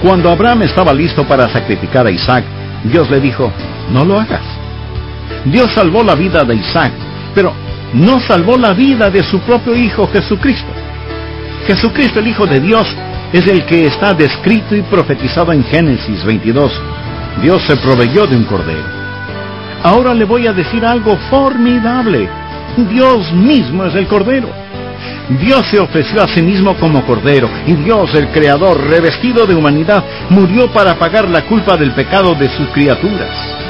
Cuando Abraham estaba listo para sacrificar a Isaac, Dios le dijo, no lo hagas. Dios salvó la vida de Isaac, pero no salvó la vida de su propio Hijo Jesucristo. Jesucristo, el Hijo de Dios, es el que está descrito y profetizado en Génesis 22. Dios se proveyó de un cordero. Ahora le voy a decir algo formidable. Dios mismo es el cordero. Dios se ofreció a sí mismo como cordero, y Dios, el Creador, revestido de humanidad, murió para pagar la culpa del pecado de sus criaturas.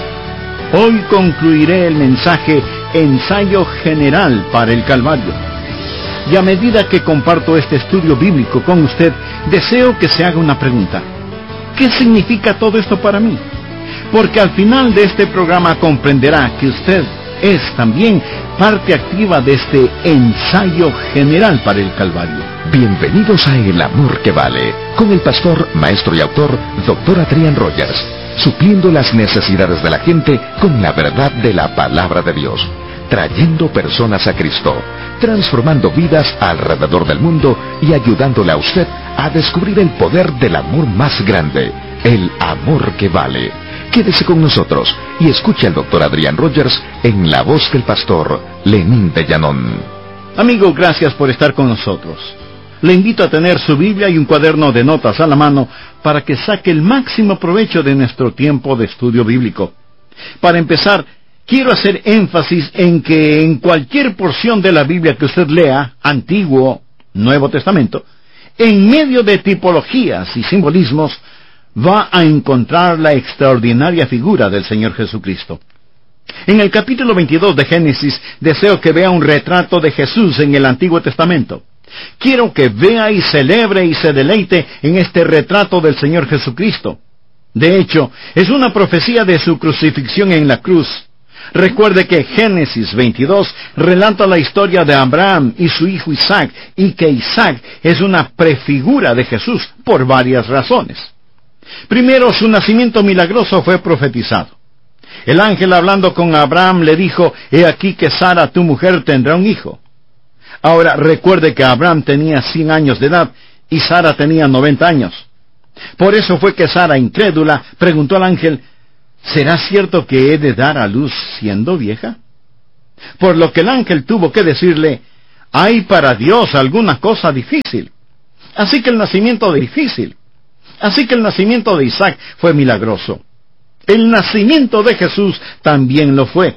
Hoy concluiré el mensaje Ensayo General para el Calvario. Y a medida que comparto este estudio bíblico con usted, deseo que se haga una pregunta. ¿Qué significa todo esto para mí? Porque al final de este programa comprenderá que usted es también parte activa de este ensayo general para el Calvario. Bienvenidos a El Amor que Vale, con el pastor, maestro y autor, Dr. Adrián Rogers, supliendo las necesidades de la gente con la verdad de la palabra de Dios, trayendo personas a Cristo, transformando vidas alrededor del mundo y ayudándole a usted a descubrir el poder del amor más grande, el amor que vale. Quédese con nosotros y escuche al Dr. Adrián Rogers en la voz del pastor Lenín de Llanón. Amigo, gracias por estar con nosotros. Le invito a tener su Biblia y un cuaderno de notas a la mano para que saque el máximo provecho de nuestro tiempo de estudio bíblico. Para empezar, quiero hacer énfasis en que en cualquier porción de la Biblia que usted lea, Antiguo, Nuevo Testamento, en medio de tipologías y simbolismos, va a encontrar la extraordinaria figura del Señor Jesucristo. En el capítulo 22 de Génesis, deseo que vea un retrato de Jesús en el Antiguo Testamento. Quiero que vea y celebre y se deleite en este retrato del Señor Jesucristo. De hecho, es una profecía de su crucifixión en la cruz. Recuerde que Génesis 22 relata la historia de Abraham y su hijo Isaac, y que Isaac es una prefigura de Jesús por varias razones. Primero, su nacimiento milagroso fue profetizado. El ángel, hablando con Abraham, le dijo, he aquí que Sara, tu mujer, tendrá un hijo. Ahora, recuerde que Abraham tenía 100 años de edad y Sara tenía 90 años. Por eso fue que Sara, incrédula, preguntó al ángel, ¿será cierto que he de dar a luz siendo vieja? Por lo que el ángel tuvo que decirle, ¿hay para Dios alguna cosa difícil? Así que el nacimiento de Isaac fue milagroso. El nacimiento de Jesús también lo fue.